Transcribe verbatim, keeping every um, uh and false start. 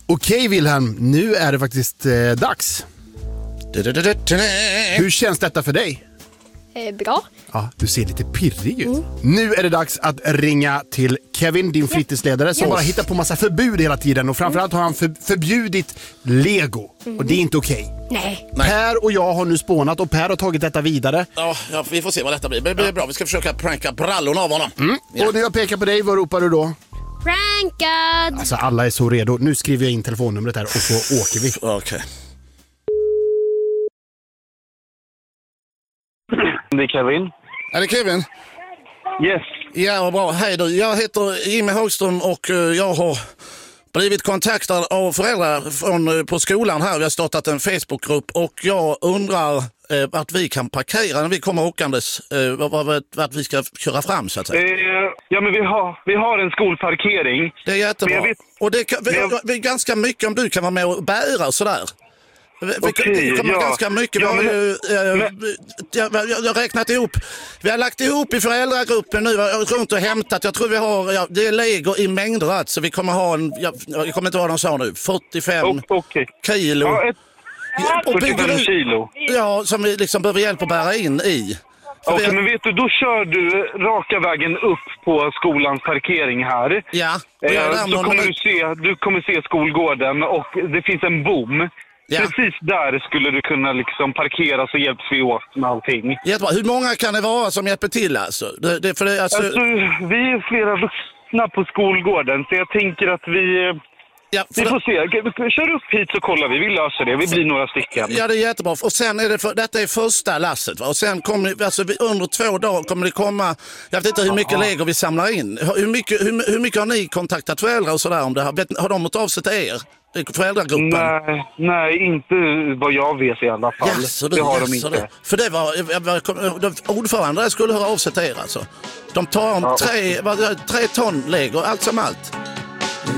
Okej Wilhelm, nu är det faktiskt eh, dags. Hur känns detta för dig? Eh, bra. Ja, du ser lite pirrig ut. Mm. Nu är det dags att ringa till Kevin, din fritidsledare, som yes. bara hittar på massa förbud hela tiden. Och framförallt har han för, förbjudit Lego. Mm. Och det är inte okej. Nej. Per och jag har nu spånat och Per har tagit detta vidare. Ja, ja vi får se vad detta blir. Det blir ja. bra, vi ska försöka pranka brallorna av honom. Mm. Ja. Och när jag pekar på dig, vad ropar du då? Prankad! Alltså alla är så redo. Nu skriver jag in telefonnumret här och så åker vi. Okej. Okay. Det är Kevin. Är det Kevin? Yes. Ja, bra. Hej du. Jag heter Jimmy Hagström och jag har blivit kontaktad av föräldrar från, på skolan här. Vi har startat en Facebookgrupp och jag undrar eh, att vi kan parkera när vi kommer åkandes. Eh, vad, vad vi ska köra fram så att säga. Eh, ja, men vi har, vi har en skolparkering. Det är jättebra. Vet, och det, kan, vi, jag, vi är ganska mycket om du kan vara med och bära och sådär. Vi, Okej, vi kommer ja. ganska mycket. Ja, vi har, men, äh, men, jag, jag har räknat ihop. Vi har lagt ihop i föräldragruppen nu. Jag har runt och hämtat. Jag tror vi har, ja, det är Lego i mängder. Alltså vi kommer ha en, jag, jag kommer inte ihåg vad de sa nu, fyrtiofem okay. kilo. Ja, ett, och fyrtiofem du, kilo. Ja, som vi liksom behöver hjälp att bära in i. Okej, okay, har... men vet du, då kör du raka vägen upp på skolans parkering här. Ja. Och jag eh, så kommer du, se, du kommer se skolgården och det finns en bom. Ja. Precis där skulle du kunna liksom parkera så hjälps vi åt med allting. Jättebra. Hur många kan det vara som hjälper till alltså? Det, det, för det, alltså... alltså vi är flera vuxna på skolgården så jag tänker att vi... Ja, vi får se. Kör upp hit så kollar vi. Vi löser det. Vi blir några stycken. Ja, det är jättebra. Och sen är det för, detta är första lasset. Va? Och sen kommer alltså, under två dagar kommer det komma... Jag vet inte hur mycket Lego vi samlar in. Hur mycket, hur, hur mycket har ni kontaktat föräldrar och sådär om det här? Har de mot av sig till er? Föräldragruppen? Nej, nej, inte vad jag vet i alla fall. Yes, det, det har yes, de inte. Det. För det var... Jag, jag, ordförande skulle höra av sig till er alltså. De tar om ja, tre, tre ton Lego, allt som allt.